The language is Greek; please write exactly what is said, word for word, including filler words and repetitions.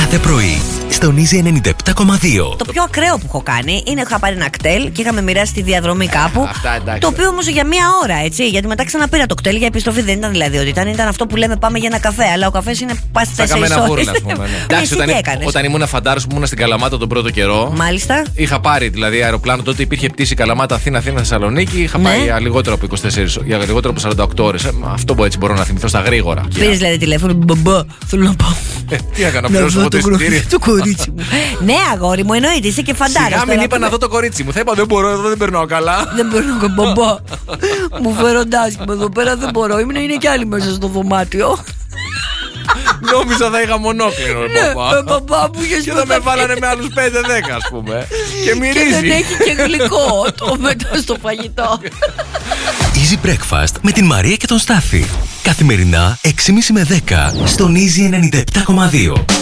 κάθε πρωί στον Easy ενενήντα επτά κόμμα δύο. Το πιο ακραίο που έχω κάνει είναι είχα πάρει ένα κτέλ και είχαμε μοιράσει τη διαδρομή κάπου. Αυτά, εντάξει. Το οποίο όμως για μία ώρα, έτσι. Γιατί μετά ξαναπήρα το κτέλ για επιστροφή. Δεν ήταν δηλαδή ότι ήταν, ήταν αυτό που λέμε πάμε για ένα καφέ. Αλλά ο καφές είναι πάση τέσσερις ώρες. Εντάξει, όταν, όταν ήμουν φαντάρος που ήμουν στην Καλαμάτα τον πρώτο καιρό. Μάλιστα. Είχα πάρει δηλαδή αεροπλάνο. Τότε υπήρχε πτήση Καλαμάτα Αθήνα, Αθήνα Θεσσαλονίκη. Είχα Ναι. πάει για λιγότερο από είκοσι τέσσερις, για λιγότερο από σαράντα οκτώ ώρες. Ε, αυτό έτσι μπορώ να θυμηθώ στα γρήγορα. Πήρες δηλαδή τηλέφωνο, μπαμπά, θέλω να πάω. Ε, τι έκανα, πληρώσω το εισιτήριο. Το κορίτσι μου. Ναι, αγόρι μου, εννοείται, είσαι και φαντάρος. Σιγά μην είπα να δω το κορίτσι μου. Θα είπα δεν μπορώ, εδώ δεν περνάω καλά. Δεν περνάω καλά, μπαμπά. Μου φέρονται άσχημα εδώ πέρα, δεν μπορώ. Ήμουν, είναι κι άλλοι μέσα στο δωμάτιο. Νόμιζα θα είχα μονόκλινο, Ναι, παπά. μπαμπά μου είχε Και εδώ με βάλανε με άλλους πέντε δέκα, ας πούμε. Και Και δεν μυρίζει. έχει και γλυκό το μετά στο φαγητό. Easy Breakfast με την Μαρία και τον Στάφη. Καθημερινά έξι και μισή με δέκα στον Easy ενενήντα επτά κόμμα δύο.